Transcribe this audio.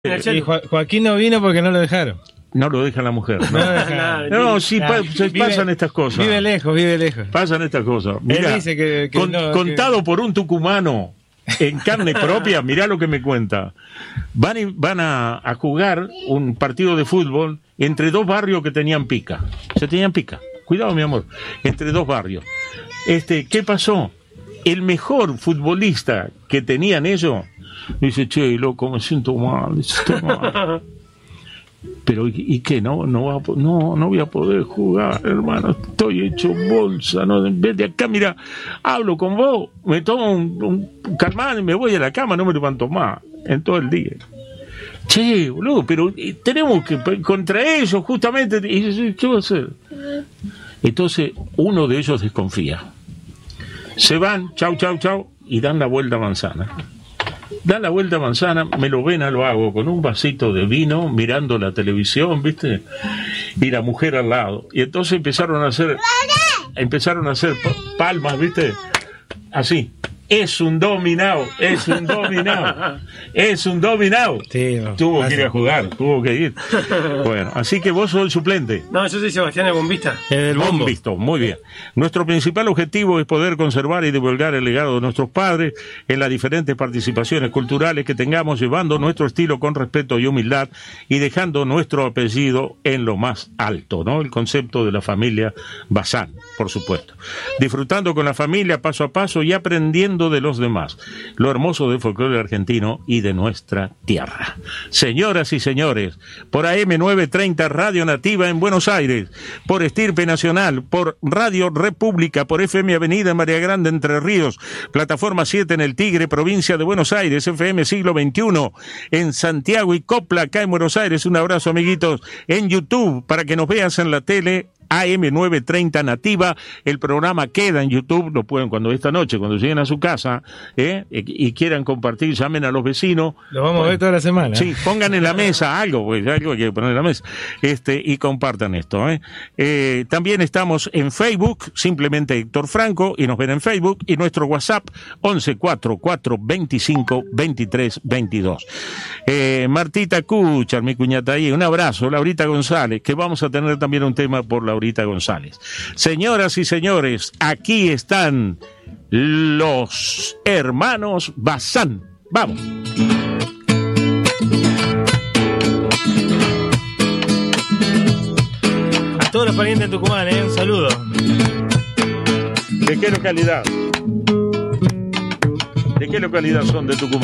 Y Joaquín no vino porque no lo dejaron. No lo deja la mujer. No, sí, pasan estas cosas. Vive lejos. Pasan estas cosas. Mirá, él dice que contado por un tucumano en carne propia, mirá lo que me cuenta. Van a jugar un partido de fútbol entre dos barrios que tenían pica. Se tenían pica. Cuidado, mi amor. Entre dos barrios. ¿Qué pasó? El mejor futbolista que tenían ellos dice, che, loco, me siento mal. Pero ¿y qué? No voy a poder jugar, hermano. Estoy hecho bolsa. No, en vez de acá, mira, hablo con vos, me tomo un calmán y me voy a la cama, no me levanto más en todo el día. Che, boludo, pero tenemos que contra ellos justamente. Y, ¿qué va a hacer? Entonces uno de ellos desconfía. Se van, chau, y dan la vuelta a manzana. Dan la vuelta a manzana, me lo ven, lo hago con un vasito de vino, mirando la televisión, ¿viste? Y la mujer al lado. Y entonces empezaron a hacer palmas, ¿viste? Así. Es un dominado. Sí, tuvo que ir a jugar, tuvo que ir. Bueno, así que vos sos el suplente. No, yo soy Sebastián el bombista. El bombo. Bombisto, muy bien. Nuestro principal objetivo es poder conservar y divulgar el legado de nuestros padres en las diferentes participaciones culturales que tengamos, llevando nuestro estilo con respeto y humildad y dejando nuestro apellido en lo más alto, ¿no? El concepto de la familia Bazán, por supuesto. Disfrutando con la familia paso a paso y aprendiendo de los demás, lo hermoso del folclore argentino y de nuestra tierra. Señoras y señores, por AM930 Radio Nativa en Buenos Aires, por Estirpe Nacional, por Radio República, por FM Avenida María Grande Entre Ríos, Plataforma 7 en El Tigre, provincia de Buenos Aires, FM Siglo XXI en Santiago y Copla, acá en Buenos Aires. Un abrazo, amiguitos, en YouTube, para que nos veas en la tele. AM930 Nativa, el programa queda en YouTube, lo pueden esta noche, cuando lleguen a su casa, y quieran compartir, llamen a los vecinos. Lo vamos a ver toda la semana. Sí, pongan en la mesa algo hay que poner en la mesa, y compartan esto. También estamos en Facebook, simplemente Héctor Franco, y nos ven en Facebook, y nuestro WhatsApp, 1144252322. Martita Cuchar, mi cuñata ahí, un abrazo, Laurita González, que vamos a tener también un tema por Laurita González. Señoras y señores, aquí están los hermanos Bazán. Vamos. A todos los parientes de Tucumán, un saludo. ¿De qué localidad? ¿De qué localidad son de Tucumán?